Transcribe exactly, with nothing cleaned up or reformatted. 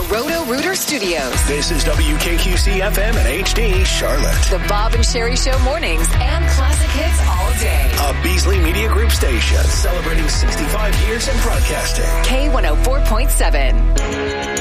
Roto-Rooter Studios. This is W K Q C F M and H D, Charlotte. The Bob and Sherry Show mornings and classic hits all day. A Beasley Media Group station celebrating sixty-five years in broadcasting. K one oh four point seven.